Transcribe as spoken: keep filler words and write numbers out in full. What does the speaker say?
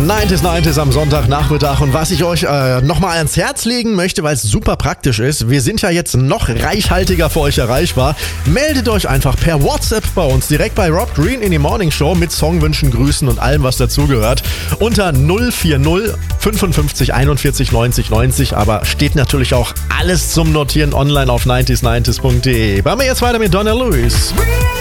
neunzig neunzig am Sonntagnachmittag und was ich euch äh, nochmal ans Herz legen möchte, weil es super praktisch ist, wir sind ja jetzt noch reichhaltiger für euch erreichbar. Meldet euch einfach per WhatsApp bei uns, direkt bei Rob Green in die Morning Show mit Songwünschen, Grüßen und allem, was dazugehört. Unter null vier null fünfundfünfzig einundvierzig neunzig neunzig, aber steht natürlich auch alles zum Notieren online auf neunzig neunzig punkt de. Machen wir jetzt weiter mit Donna Lewis.